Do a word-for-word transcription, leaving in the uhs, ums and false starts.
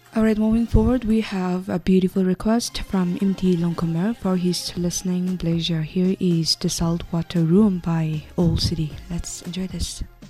Alright, moving forward, we have a beautiful request from Imti Longkomer for his listening pleasure. Here is The Saltwater Room by Old City. Let's enjoy this.